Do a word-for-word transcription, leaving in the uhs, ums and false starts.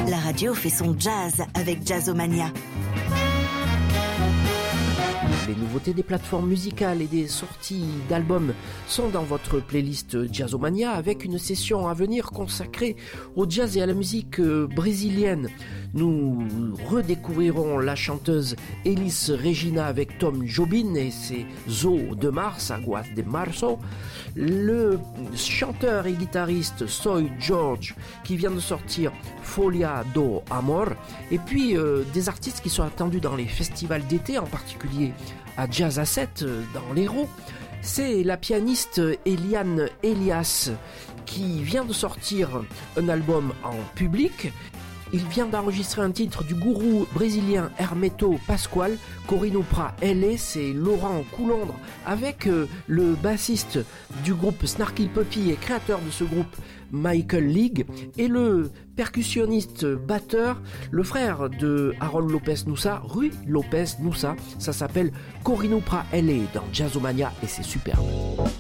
La radio fait son jazz avec Jazzomania. Les nouveautés des plateformes musicales et des sorties d'albums sont dans votre playlist Jazzomania, avec une session à venir consacrée au jazz et à la musique brésilienne. Nous redécouvrirons la chanteuse Elis Regina avec Tom Jobim et ses eaux de mars, Aguas de Março. Le chanteur et guitariste Soy George qui vient de sortir Folia do Amor. Et puis euh, des artistes qui sont attendus dans les festivals d'été, en particulier à Jazz à sept dans l'Hérault. C'est la pianiste Eliane Elias qui vient de sortir un album en public. Il vient d'enregistrer un titre du gourou brésilien Hermeto Pascoal, Corino Pra L A, c'est Laurent Coulondre, avec euh, le bassiste du groupe Snarky Puppy et créateur de ce groupe Michael League, et le percussionniste batteur, le frère de Harold Lopez Nussa, Rui Lopez Nussa. Ça s'appelle Corino Pra L A dans Jazzomania et c'est superbe.